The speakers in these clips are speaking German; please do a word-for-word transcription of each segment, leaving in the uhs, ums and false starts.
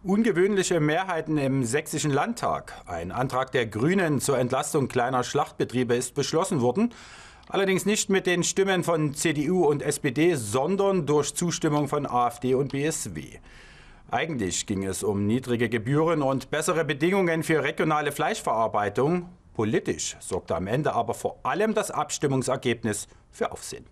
Ungewöhnliche Mehrheiten im Sächsischen Landtag. Ein Antrag der Grünen zur Entlastung kleiner Schlachtbetriebe ist beschlossen worden. Allerdings nicht mit den Stimmen von C D U und S P D, sondern durch Zustimmung von AfD und B S W. Eigentlich ging es um niedrige Gebühren und bessere Bedingungen für regionale Fleischverarbeitung. Politisch sorgte am Ende aber vor allem das Abstimmungsergebnis für Aufsehen.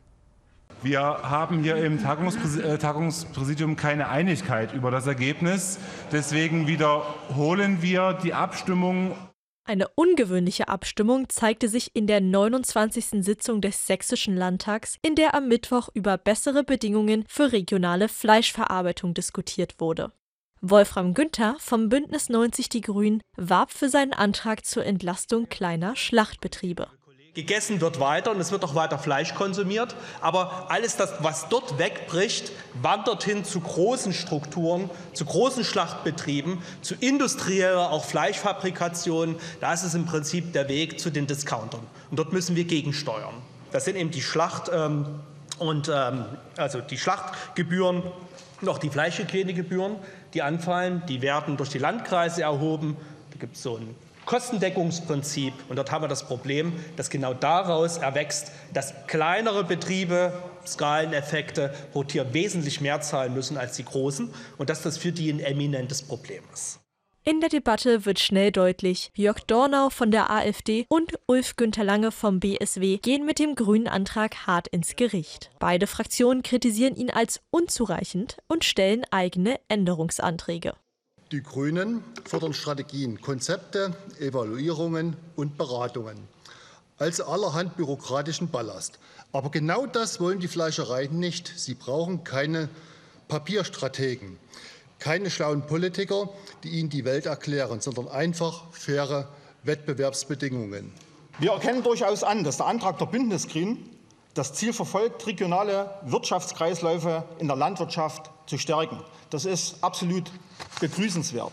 Wir haben hier im Tagungspräsidium keine Einigkeit über das Ergebnis. Deswegen wiederholen wir die Abstimmung. Eine ungewöhnliche Abstimmung zeigte sich in der neunundzwanzigsten Sitzung des Sächsischen Landtags, in der am Mittwoch über bessere Bedingungen für regionale Fleischverarbeitung diskutiert wurde. Wolfram Günther vom Bündnis neunzig Die Grünen warb für seinen Antrag zur Entlastung kleiner Schlachtbetriebe. Gegessen wird weiter und es wird auch weiter Fleisch konsumiert, aber alles, das, was dort wegbricht, wandert hin zu großen Strukturen, zu großen Schlachtbetrieben, zu industrieller auch Fleischfabrikation. Das ist im Prinzip der Weg zu den Discountern und dort müssen wir gegensteuern. Das sind eben die Schlacht ähm, und ähm, also die Schlachtgebühren und auch die Fleischhygienegebühren, die anfallen. Die werden durch die Landkreise erhoben. Da gibt es so ein Kostendeckungsprinzip. Und dort haben wir das Problem, dass genau daraus erwächst, dass kleinere Betriebe, Skaleneffekte, pro Tier wesentlich mehr zahlen müssen als die großen und dass das für die ein eminentes Problem ist. In der Debatte wird schnell deutlich, Jörg Dornau von der AfD und Ulf-Günther Lange vom B S W gehen mit dem grünen Antrag hart ins Gericht. Beide Fraktionen kritisieren ihn als unzureichend und stellen eigene Änderungsanträge. Die Grünen fordern Strategien, Konzepte, Evaluierungen und Beratungen. Also allerhand bürokratischen Ballast. Aber genau das wollen die Fleischereien nicht. Sie brauchen keine Papierstrategen, keine schlauen Politiker, die ihnen die Welt erklären, sondern einfach faire Wettbewerbsbedingungen. Wir erkennen durchaus an, dass der Antrag der Bündnisgrünen das Ziel verfolgt, regionale Wirtschaftskreisläufe in der Landwirtschaft zu stärken. Das ist absolut begrüßenswert.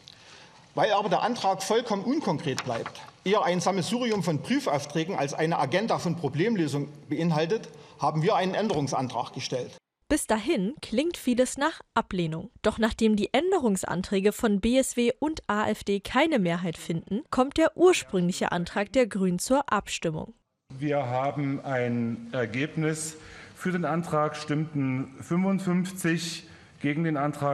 Weil aber der Antrag vollkommen unkonkret bleibt, eher ein Sammelsurium von Prüfaufträgen als eine Agenda von Problemlösung beinhaltet, haben wir einen Änderungsantrag gestellt. Bis dahin klingt vieles nach Ablehnung. Doch nachdem die Änderungsanträge von B S W und AfD keine Mehrheit finden, kommt der ursprüngliche Antrag der Grünen zur Abstimmung. Wir haben ein Ergebnis. Für den Antrag stimmten fünfundfünfzig, gegen den Antrag